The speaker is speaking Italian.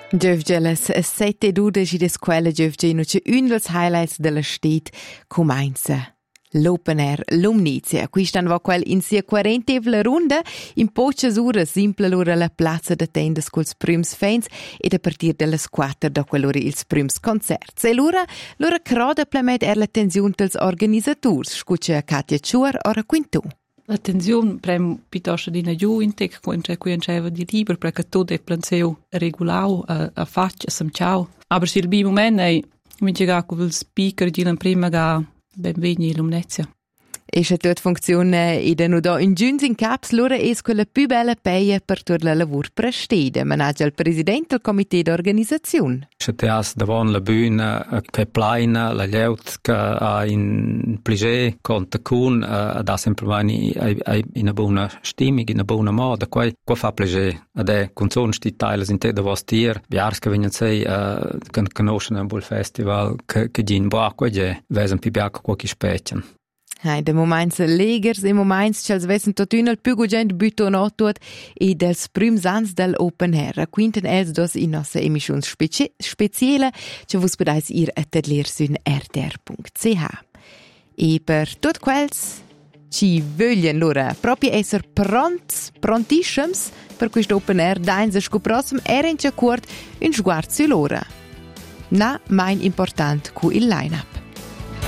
Giovge las 7:12 de scuola giovge no c'è un dels highlights della stet comincia. L'Open Air Lumnizia. Qui stanno quel in sia 40 runda, in poche ore simple l'ora la piazza da tendas col prims fans ed a partire dalle 4 da quell'ora ils prims concerts. E l'ora croda plemet l'attenzione dels organisatori, scuccia Katia Ciur ora quinto. L'attenzione prem piuttosto di una gioventec, quando qui c'è di libro, perché tutto è planseo regolao, a faccia, sam ciao. Aber sil bi moment ei, mi chega con il speaker di la prima ga benvegni Lumnezia. E se tutto funziona ed hanno da in giunta in caps, l'ora è quella più bella peia per tutto il lavoro prestede, managgia il presidente del comité d'organizzazione. Se te has davon la bühne che plaina, la lleut che ha in pligé, conta kun, da sempre in una buona stimmung, in una buona moda, qua fa pligé. Ade consonsti teiles in te da vos tier, biars che vengono sei, che conoscono un bel festival, che gin boa qua je, vesen pi biac qua chi specen. Hai de moments legers e moments ch'els vessen tot un al più gugent butto no tot e dels prims ans del Open Air. Quinten els dos in nossa emissione speciale che vos podais ir a tedler sun rtr.ch. E per tot quels ci voglien loro proprio essere prontiscims per questo Open Air dains a sco prossimo era in c'accord un sguard su loro. Na, mein important cu il line-up.